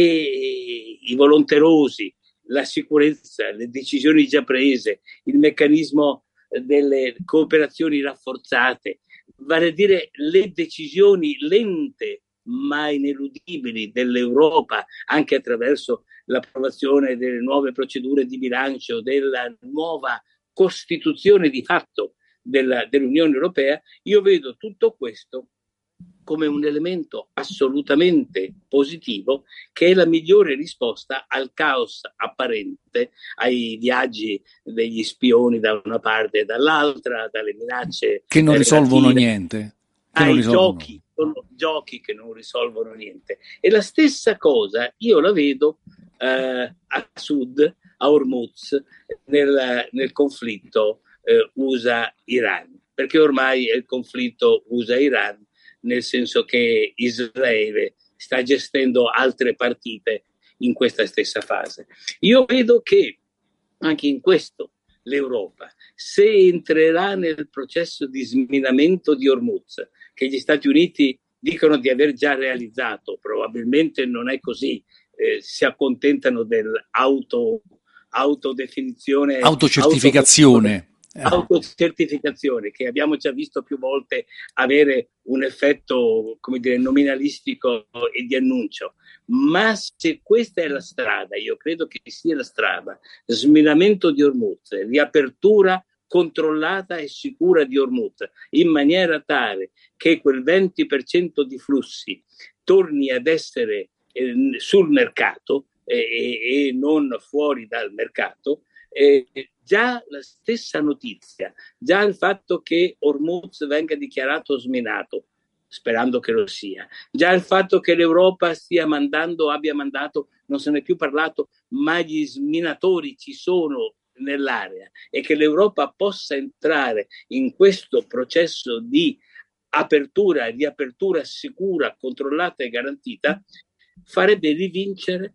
e i volonterosi, la sicurezza, le decisioni già prese, il meccanismo delle cooperazioni rafforzate, vale a dire le decisioni lente ma ineludibili dell'Europa, anche attraverso l'approvazione delle nuove procedure di bilancio, della nuova costituzione di fatto della, dell'Unione Europea, io vedo tutto questo come un elemento assolutamente positivo, che è la migliore risposta al caos apparente, ai viaggi degli spioni da una parte e dall'altra, dalle minacce che non risolvono relative, niente, che ai non risolvono. giochi, sono giochi che non risolvono niente. E la stessa cosa io la vedo eh, a sud, a Hormuz, nel, nel conflitto eh, U S A-Iran, perché ormai è il conflitto U S A-Iran, nel senso che Israele sta gestendo altre partite in questa stessa fase. Io vedo che anche in questo l'Europa, se entrerà nel processo di sminamento di Hormuz, che gli Stati Uniti dicono di aver già realizzato, probabilmente non è così, eh, si accontentano dell'auto autodefinizione, autocertificazione. autocertificazione, che abbiamo già visto più volte avere un effetto, come dire, nominalistico e di annuncio. Ma se questa è la strada, io credo che sia la strada, sminamento di Hormuz, riapertura controllata e sicura di Hormuz, in maniera tale che quel venti per cento di flussi torni ad essere eh, sul mercato eh, e non fuori dal mercato. Eh, già la stessa notizia, già il fatto che Hormuz venga dichiarato sminato, sperando che lo sia, già il fatto che l'Europa stia mandando, abbia mandato, non se ne è più parlato, ma gli sminatori ci sono nell'area e che l'Europa possa entrare in questo processo di apertura e di apertura sicura, controllata e garantita, farebbe rivincere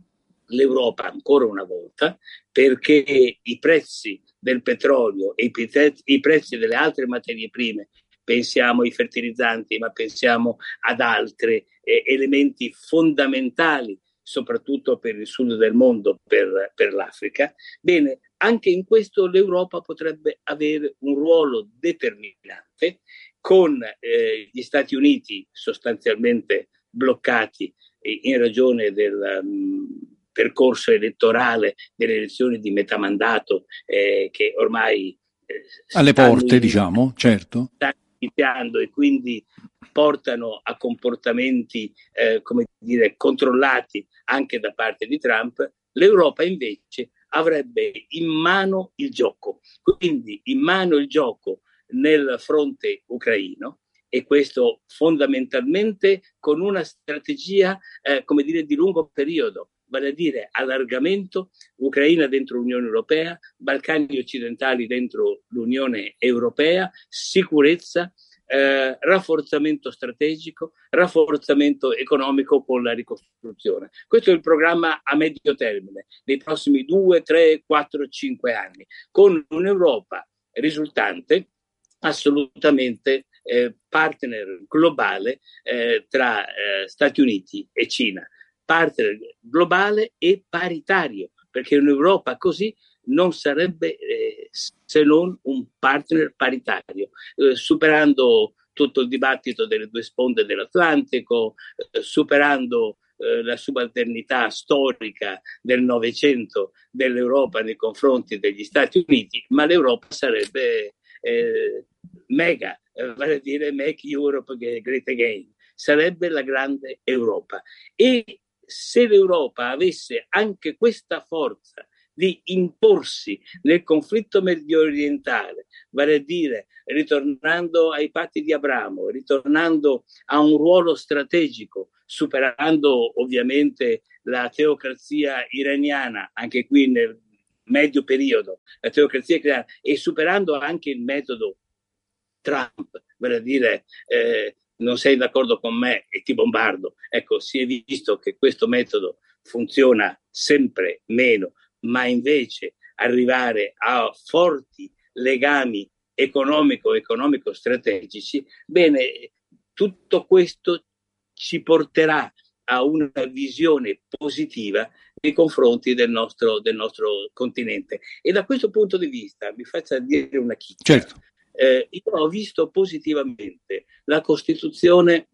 l'Europa ancora una volta, perché i prezzi del petrolio e i prezzi, i prezzi delle altre materie prime, pensiamo ai fertilizzanti, ma pensiamo ad altri eh, elementi fondamentali, soprattutto per il sud del mondo, per, per l'Africa, bene, anche in questo l'Europa potrebbe avere un ruolo determinante, con eh, gli Stati Uniti sostanzialmente bloccati eh, in ragione del um, percorso elettorale delle elezioni di metà mandato eh, che ormai eh, alle porte, in, diciamo, certo, stanno iniziando e quindi portano a comportamenti eh, come dire controllati anche da parte di Trump. L'Europa invece avrebbe in mano il gioco, quindi in mano il gioco nel fronte ucraino, e questo fondamentalmente con una strategia eh, come dire di lungo periodo, vale a dire allargamento, Ucraina dentro l'Unione Europea, Balcani occidentali dentro l'Unione Europea, sicurezza, eh, rafforzamento strategico, rafforzamento economico con la ricostruzione. Questo è il programma a medio termine, nei prossimi due, tre, quattro, cinque anni, con un'Europa risultante assolutamente eh, partner globale eh, tra eh, Stati Uniti e Cina, partner globale e paritario, perché un'Europa così non sarebbe eh, se non un partner paritario, eh, superando tutto il dibattito delle due sponde dell'Atlantico, eh, superando eh, la subalternità storica del Novecento dell'Europa nei confronti degli Stati Uniti, ma l'Europa sarebbe eh, mega, eh, vale a dire make Europe great again, sarebbe la grande Europa. E se l'Europa avesse anche questa forza di imporsi nel conflitto medio orientale, vale a dire ritornando ai patti di Abramo, ritornando a un ruolo strategico, superando ovviamente la teocrazia iraniana, anche qui nel medio periodo, la teocrazia iraniana, e superando anche il metodo Trump, vale a dire eh, non sei d'accordo con me e ti bombardo. Ecco, si è visto che questo metodo funziona sempre meno, ma invece arrivare a forti legami economico-economico-strategici, bene, tutto questo ci porterà a una visione positiva nei confronti del nostro, del nostro continente. E da questo punto di vista mi faccia dire una chicca. Certo. Eh, io ho visto positivamente la costituzione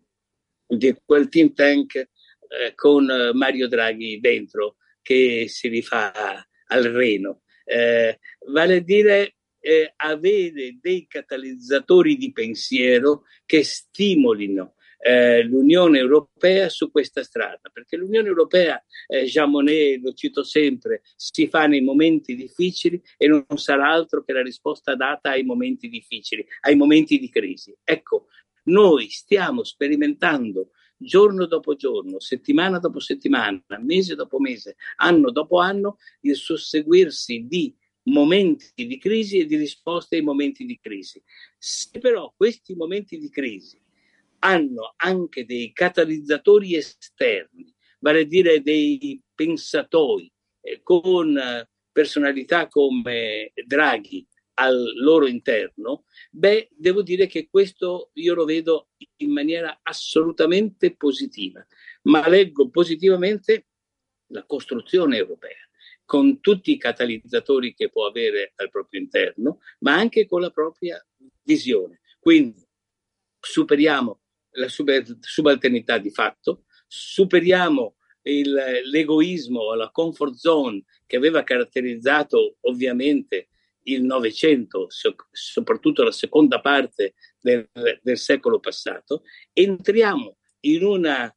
di quel think tank eh, con Mario Draghi dentro, che si rifà al Reno, eh, vale a dire eh, avere dei catalizzatori di pensiero che stimolino eh, l'Unione Europea su questa strada, perché l'Unione Europea, eh, Jean Monnet, lo cito sempre, si fa nei momenti difficili e non sarà altro che la risposta data ai momenti difficili, ai momenti di crisi. Ecco, noi stiamo sperimentando giorno dopo giorno, settimana dopo settimana, mese dopo mese, anno dopo anno, il susseguirsi di momenti di crisi e di risposte ai momenti di crisi. Se però questi momenti di crisi hanno anche dei catalizzatori esterni, vale a dire dei pensatori eh, con personalità come Draghi al loro interno, beh, devo dire che questo io lo vedo in maniera assolutamente positiva, ma leggo positivamente la costruzione europea, con tutti i catalizzatori che può avere al proprio interno, ma anche con la propria visione. Quindi superiamo la sub- subalternità di fatto, superiamo il, l'egoismo, la comfort zone che aveva caratterizzato ovviamente il Novecento, so, soprattutto la seconda parte del, del secolo passato, entriamo in un eh,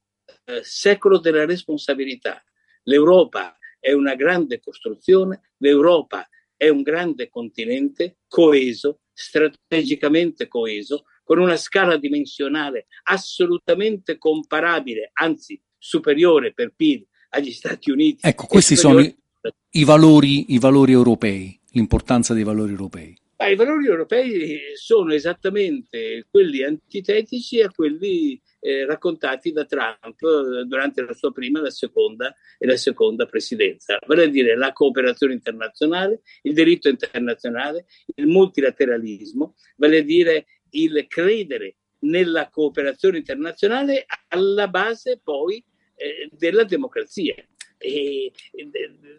secolo della responsabilità. L'Europa è una grande costruzione, l'Europa è un grande continente coeso, strategicamente coeso, con una scala dimensionale assolutamente comparabile, anzi superiore per P I L agli Stati Uniti. Ecco, questi sono i, i valori, i valori europei. L'importanza dei valori europei. Ma i valori europei sono esattamente quelli antitetici a quelli eh, raccontati da Trump durante la sua prima, la seconda e la seconda presidenza, vale a dire la cooperazione internazionale, il diritto internazionale, il multilateralismo, vale a dire il credere nella cooperazione internazionale alla base poi eh, della democrazia. E, e,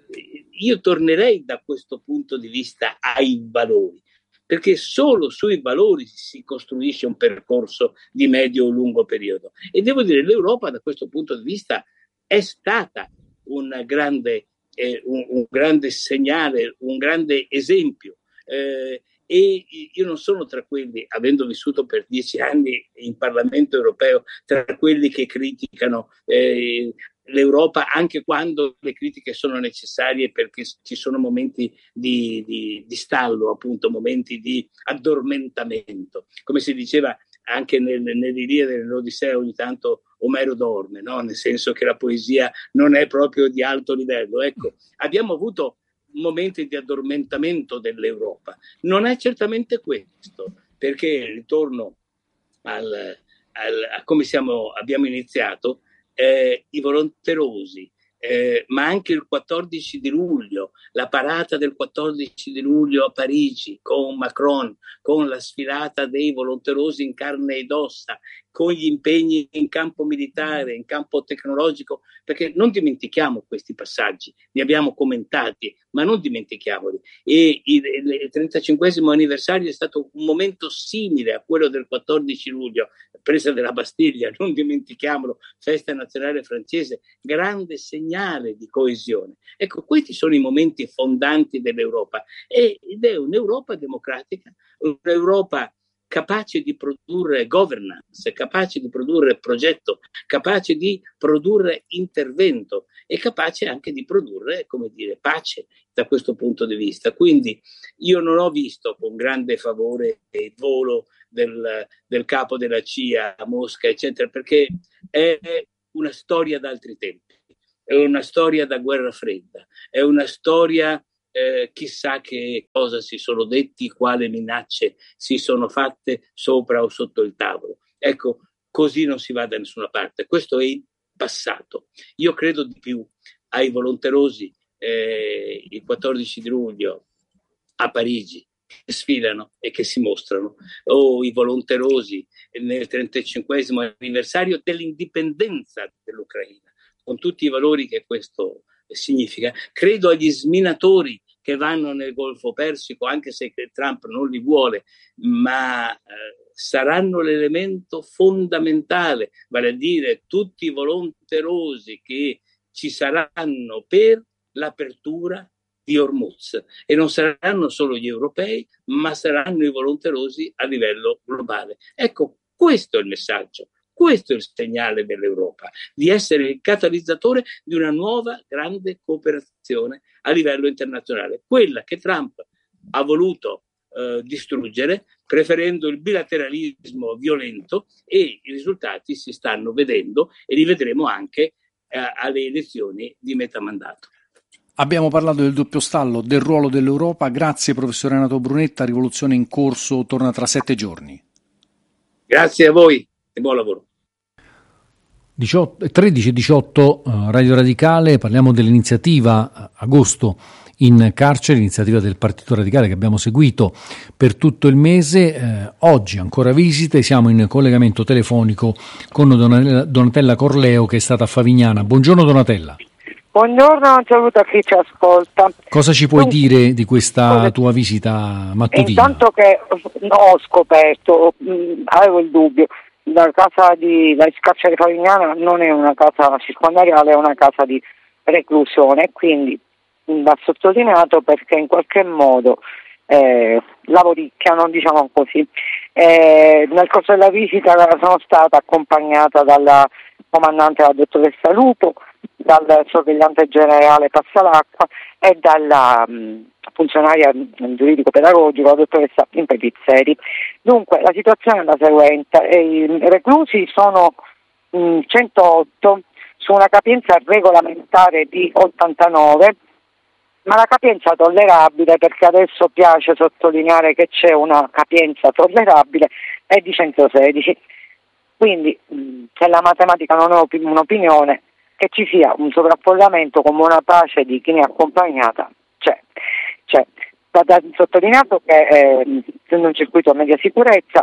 io tornerei da questo punto di vista ai valori, perché solo sui valori si costruisce un percorso di medio o lungo periodo, e devo dire l'Europa da questo punto di vista è stata un grande, eh, un, un grande segnale, un grande esempio, eh, e io non sono tra quelli, avendo vissuto per dieci anni in Parlamento europeo, tra quelli che criticano eh, l'Europa anche quando le critiche sono necessarie, perché ci sono momenti di, di, di stallo, appunto, momenti di addormentamento. Come si diceva anche nel, nell'Iliade, nell'Odissea, ogni tanto Omero dorme, no? Nel senso che la poesia non è proprio di alto livello. Ecco, abbiamo avuto momenti di addormentamento dell'Europa. Non è certamente questo, perché ritorno al, al, a come siamo, abbiamo iniziato. Eh, i volonterosi, eh, ma anche il quattordici di luglio, la parata del quattordici di luglio a Parigi con Macron, con la sfilata dei volonterosi in carne ed ossa, con gli impegni in campo militare, in campo tecnologico, perché non dimentichiamo questi passaggi, li abbiamo commentati, ma non dimentichiamoli. E il, il trentacinquesimo anniversario è stato un momento simile a quello del quattordici luglio, presa della Bastiglia, non dimentichiamolo, festa nazionale francese, grande segnale di coesione. Ecco, questi sono i momenti fondanti dell'Europa, ed è un'Europa democratica, un'Europa capace di produrre governance, capace di produrre progetto, capace di produrre intervento e capace anche di produrre, come dire, pace da questo punto di vista. Quindi io non ho visto con grande favore il volo del, del capo della C I A a Mosca, eccetera, perché è una storia d'altri tempi, è una storia da guerra fredda, è una storia eh, chissà che cosa si sono detti, quali minacce si sono fatte sopra o sotto il tavolo. Ecco, così non si va da nessuna parte. Questo è il passato. Io credo di più ai volonterosi eh, il quattordici di luglio a Parigi, che sfilano e che si mostrano, o i volonterosi nel trentacinquesimo anniversario dell'indipendenza dell'Ucraina, con tutti i valori che questo significa. Credo agli sminatori che vanno nel Golfo Persico, anche se Trump non li vuole, ma eh, saranno l'elemento fondamentale, vale a dire tutti i volonterosi che ci saranno per l'apertura di Hormuz, e non saranno solo gli europei, ma saranno i volonterosi a livello globale. Ecco, questo è il messaggio, questo è il segnale dell'Europa, di essere il catalizzatore di una nuova grande cooperazione a livello internazionale, quella che Trump ha voluto eh, distruggere, preferendo il bilateralismo violento, e i risultati si stanno vedendo e li vedremo anche eh, alle elezioni di metà mandato. Abbiamo parlato del doppio stallo, del ruolo dell'Europa. Grazie professor Renato Brunetta, Rivoluzione in corso torna tra sette giorni. Grazie a voi e buon lavoro. tredici e diciotto Radio Radicale, parliamo dell'iniziativa agosto in carcere, iniziativa del Partito Radicale che abbiamo seguito per tutto il mese. Eh, oggi ancora visite, siamo in collegamento telefonico con Donatella, Donatella Corleo, che è stata a Favignana. Buongiorno Donatella. Buongiorno, un saluto a chi ci ascolta. Cosa ci puoi Dunque, dire di questa cosa... tua visita mattutina? Intanto che ho scoperto, mh, avevo il dubbio, la casa di la carcere Favignana non è una casa circondariale, è una casa di reclusione, quindi mh, va sottolineato perché in qualche modo eh, lavoricchiano, diciamo così. Eh, nel corso della visita sono stata accompagnata dalla comandante, la dottoressa Lupo, dal sorvegliante generale Passalacqua e dalla mh, funzionaria giuridico-pedagogica, la dottoressa Impepizzeri. Dunque la situazione è la seguente: i reclusi sono mh, centootto su una capienza regolamentare di ottantanove, ma la capienza tollerabile, perché adesso piace sottolineare che c'è una capienza tollerabile, è di centosedici. Quindi mh, se la matematica non è un'opinione, che ci sia un sovraffollamento con buona pace di chi ne è accompagnata c'è. c'è. Va sottolineato che eh, essendo un circuito a media sicurezza,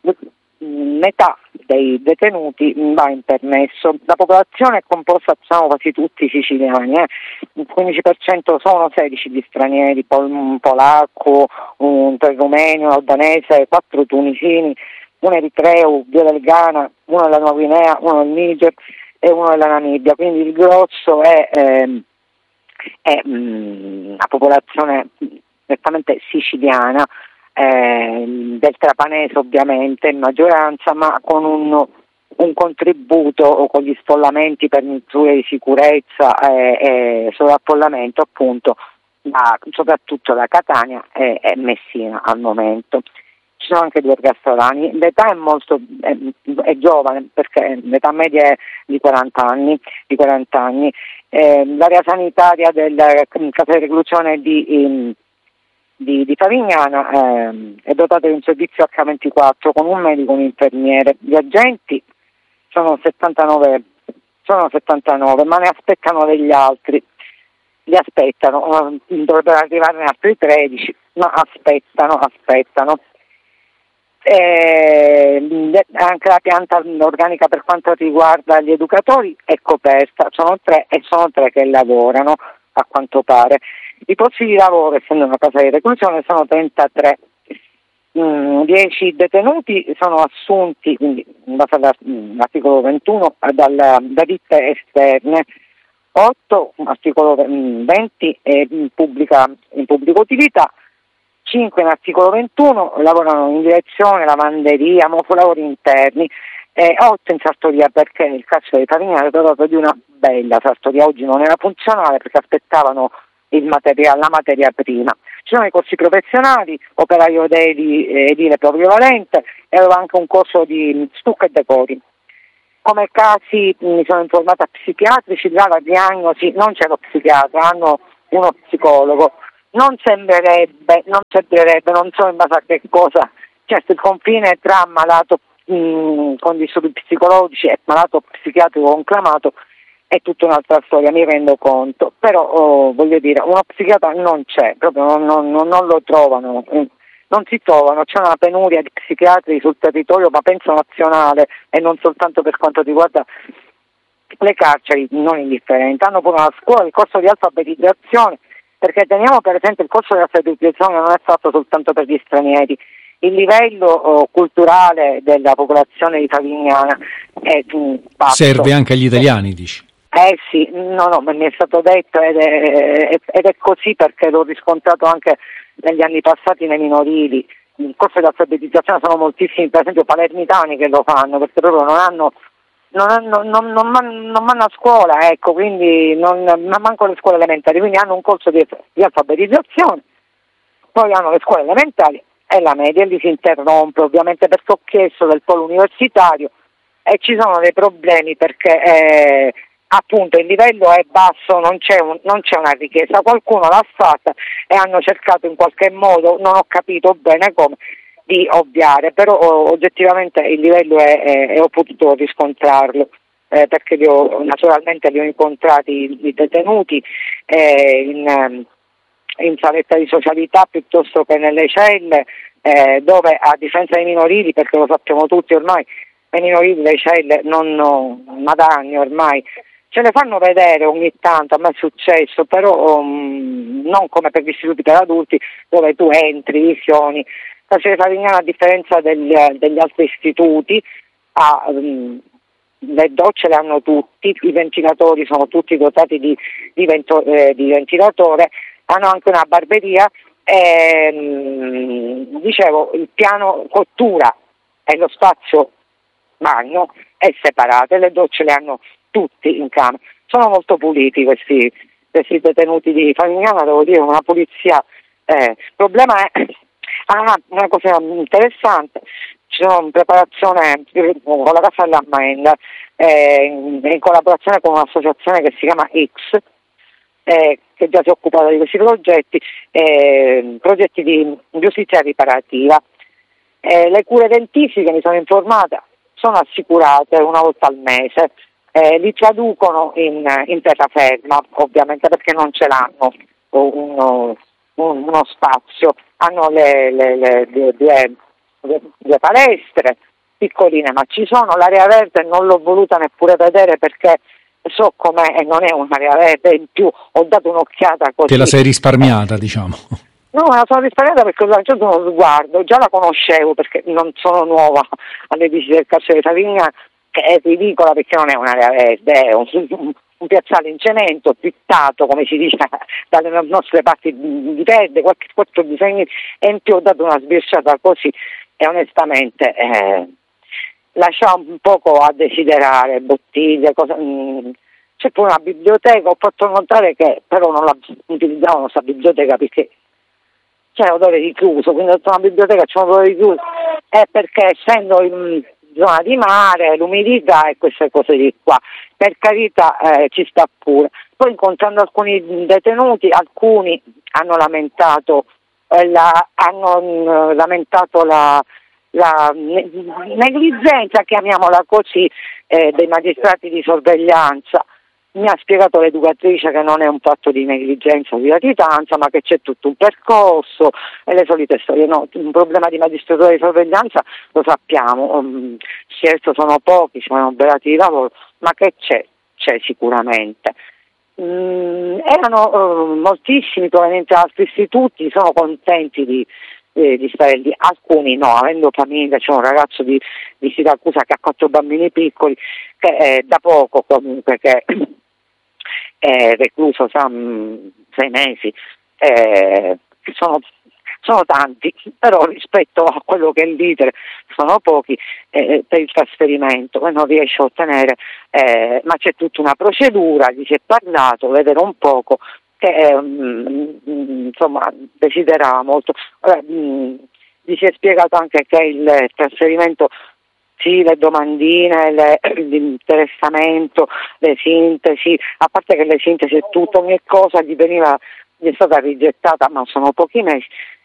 metà dei detenuti va in permesso. La popolazione è composta, sono quasi tutti siciliani, eh. il quindici per cento sono sedici di stranieri, un polacco, un rumeno, un albanese, quattro tunisini, un eritreo, due del Ghana, uno della Nuova Guinea, uno del Niger e uno della Namibia, quindi il grosso è, ehm, è mh, la popolazione nettamente siciliana, eh, del trapanese ovviamente in maggioranza, ma con un, un contributo con gli sfollamenti per misure di sicurezza e, e sovraffollamento appunto da, soprattutto da Catania e, e Messina al momento. Ci sono anche due ergastolani, l'età è molto è, è giovane, perché l'età media è di quaranta anni, di quaranta anni. Eh, l'area sanitaria della casa di reclusione di, in, di, di Favignana eh, è dotata di un servizio acca ventiquattro con un medico e un infermiere. Gli agenti sono settantanove, sono settantanove, ma ne aspettano degli altri, li aspettano, dovrebbero arrivare altri tredici, ma aspettano, aspettano. Eh, anche la pianta organica per quanto riguarda gli educatori è coperta, sono tre e sono tre che lavorano a quanto pare. I posti di lavoro, essendo una casa di reclusione, sono trentatré. Mm, dieci detenuti sono assunti, quindi in base all'articolo ventuno, dalla, da ditte esterne, otto, articolo venti, è in pubblica, in pubblica utilità, cinque in articolo ventuno lavorano in direzione, lavanderia, lavori interni, e otto in sartoria, perché il carcere di Favignana è dotato di una bella sartoria, oggi non era funzionale perché aspettavano il materia, la materia prima. Ci sono i corsi professionali, operaio edili, edile plurivalente, e aveva anche un corso di stucco e decori. Come casi mi sono informata psichiatrici, là la diagnosi non c'è lo psichiatra, hanno uno psicologo. Non sembrerebbe, non sembrerebbe, non so in base a che cosa, certo il confine tra malato mh, con disturbi psicologici e malato psichiatrico conclamato è tutta un'altra storia, mi rendo conto, però oh, voglio dire, uno psichiatra non c'è, proprio non, non, non lo trovano, non si trovano, c'è una penuria di psichiatri sul territorio, ma penso nazionale e non soltanto per quanto riguarda le carceri, non indifferenti. Hanno pure una scuola, il corso di alfabetizzazione, perché teniamo per esempio il corso di alfabetizzazione non è fatto soltanto per gli stranieri. Il livello oh, culturale della popolazione di Favignana è mh, basso. Serve anche agli italiani, dici? Eh sì, no, no, mi è stato detto ed è, ed è così perché l'ho riscontrato anche negli anni passati nei minorili. Il corso di alfabetizzazione sono moltissimi, per esempio palermitani che lo fanno, perché proprio non hanno, non, hanno, non, non, man, non vanno a scuola, ecco, quindi non, ma manco le scuole elementari, quindi hanno un corso di, di alfabetizzazione, poi hanno le scuole elementari e la media e lì si interrompe, ovviamente perché ho chiesto del polo universitario e ci sono dei problemi perché eh, appunto il livello è basso, non c'è, un, non c'è una richiesta, qualcuno l'ha fatta e hanno cercato in qualche modo, non ho capito bene come, di ovviare, però oggettivamente il livello è, è, e ho potuto riscontrarlo, eh, perché li ho, naturalmente li ho incontrati i detenuti eh, in, in saletta di socialità piuttosto che nelle celle, eh, dove a differenza dei minorili, perché lo sappiamo tutti ormai, i minorili le celle non, no, ma da anni ormai, ce le fanno vedere ogni tanto, a me è successo, però um, non come per gli istituti per adulti dove tu entri, visioni. La Carcere Favignana, a differenza degli, degli altri istituti, ha, um, le docce le hanno tutti, i ventilatori sono tutti dotati di, di, vento, eh, di ventilatore, hanno anche una barberia e um, dicevo il piano cottura e lo spazio bagno è separato e le docce le hanno tutti in camera. Sono molto puliti questi, questi detenuti di Favignana, devo dire, una pulizia. Eh. Il problema è ah, una cosa interessante, ci sono in preparazione con la Casa dell'Ammenda eh, in, in collaborazione con un'associazione che si chiama X, eh, che già si è occupata di questi progetti, eh, progetti di giustizia riparativa. Eh, le cure dentistiche, mi sono informata, sono assicurate una volta al mese. Eh, li traducono in, in terraferma, ovviamente perché non ce l'hanno uno, un, uno spazio, hanno le, le, le, le, le, le, le palestre piccoline, ma ci sono, l'area verde non l'ho voluta neppure vedere perché so com'è e non è un'area verde, in più ho dato un'occhiata così. Te la sei risparmiata, diciamo. No, me la sono risparmiata perché ho lanciato uno sguardo, già la conoscevo perché non sono nuova alle visite del carcere di Favignana, che è ridicola perché non è un'area verde, è un, un, un piazzale in cemento, pittato, come si dice dalle nostre parti di verde, qualche quattro disegni, e in più ho dato una sbirciata così e onestamente eh, lascia un poco a desiderare, bottiglie, cosa, mh, c'è pure una biblioteca, ho fatto notare che però non la utilizzavano questa biblioteca perché c'è odore di chiuso, quindi ho detto una biblioteca c'è un odore di chiuso, è perché essendo in zona di mare, l'umidità e queste cose di qua, per carità eh, ci sta pure. Poi incontrando alcuni detenuti, alcuni hanno lamentato eh, la, hanno mh, lamentato la, la ne- negligenza, chiamiamola così, eh, dei magistrati di sorveglianza. Mi ha spiegato l'educatrice che non è un fatto di negligenza o di latitanza, ma che c'è tutto un percorso e le solite storie. No, un problema di magistratura di sorveglianza lo sappiamo, um, certo sono pochi, sono oberati di lavoro, ma che c'è, c'è sicuramente. Mm, erano uh, moltissimi provenienti da altri istituti, sono contenti di, eh, di stare lì, alcuni no, avendo famiglia. C'è un ragazzo di, di Siracusa che ha quattro bambini piccoli, che è da poco comunque che è recluso sa, sei mesi, eh, sono sono tanti, però rispetto a quello che è l'iter sono pochi eh, per il trasferimento, poi non riesce a ottenere, eh, ma c'è tutta una procedura, gli si è parlato, vedere un poco, che um, insomma desidera molto. Ora, um, gli si è spiegato anche che il trasferimento, sì, le domandine, le, l'interessamento, le sintesi, a parte che le sintesi e tutto, ogni cosa gli veniva, gli è stata rigettata, ma sono pochi mesi,